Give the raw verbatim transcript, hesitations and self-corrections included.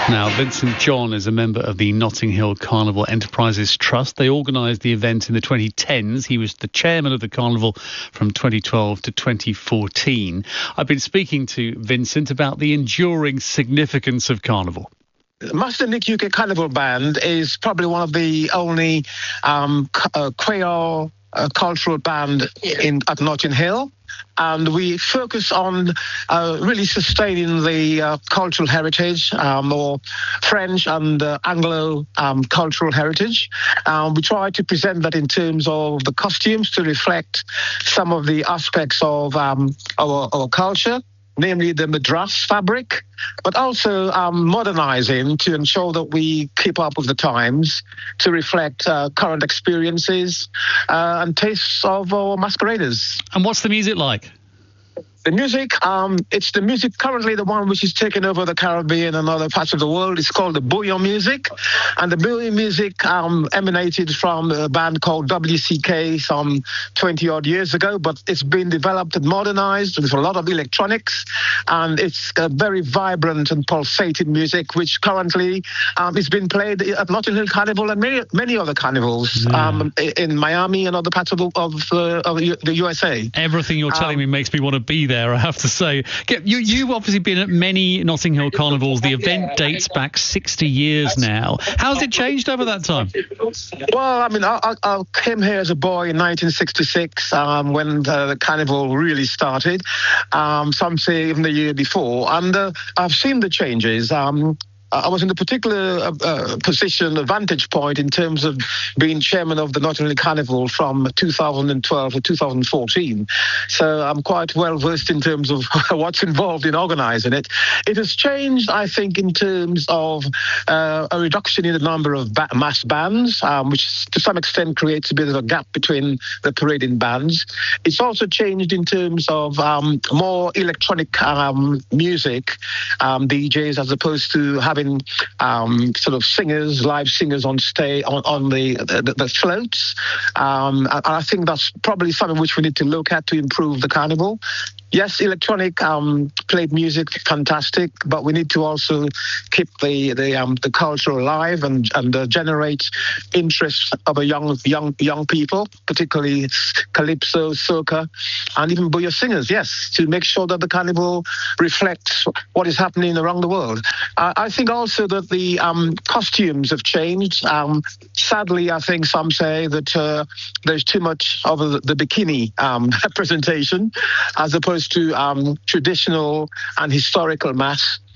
Now, Vincent John is a member of the Notting Hill Carnival Enterprises Trust. They organised the event in the twenty tens. He was the chairman of the carnival from twenty twelve to twenty fourteen. I've been speaking to Vincent about the enduring significance of carnival. Master Nick U K Carnival Band is probably one of the only um, uh, queer uh, cultural band in at Notting Hill. And we focus on uh, really sustaining the uh, cultural heritage, um, or French and uh, Anglo um, cultural heritage. Um, we try to present that in terms of the costumes to reflect some of the aspects of um, our, our culture, namely the Madras fabric, but also um, modernizing to ensure that we keep up with the times to reflect uh, current experiences uh, and tastes of our masqueraders. And what's the music like? The music, um, it's the music currently the one which is taking over the Caribbean and other parts of the world. It's called the bouyon music. And the bouyon music um, emanated from a band called W C K some twenty odd years ago, but it's been developed and modernized with a lot of electronics. And it's a very vibrant and pulsating music, which currently um, is being played at Notting Hill Carnival and many, many other carnivals yeah. um, in Miami and other parts of, the, of, uh, of the U S A. Everything you're telling um, me makes me want to be there, I have to say. You, you've obviously been at many Notting Hill carnivals. The event dates back sixty years now. How's it changed over that time? Well, I mean, I, I came here as a boy in nineteen sixty-six um, when the, the carnival really started. Um, some say even the year before. And uh, I've seen the changes. Um, I was in a particular uh, uh, position, a vantage point in terms of being chairman of the Notting Hill Carnival from two thousand twelve to two thousand fourteen. So I'm quite well versed in terms of what's involved in organising it. It has changed, I think, in terms of uh, a reduction in the number of ba- mass bands, um, which to some extent creates a bit of a gap between the parading bands. It's also changed in terms of um, more electronic um, music, um, D Js, as opposed to having Um, sort of singers, live singers on stage on, on the, the the floats. Um, and I think that's probably something which we need to look at to improve the carnival. Yes, electronic um, played music, fantastic, but we need to also keep the the um, the culture alive and and uh, generate interest of a young young young people, particularly calypso, soca, and even bouyon singers. Yes, to make sure that the carnival reflects what is happening around the world. Uh, I think also that the um, costumes have changed. Um, sadly, I think some say that uh, there's too much of a, the bikini um, representation as opposed to um, traditional and historical mass.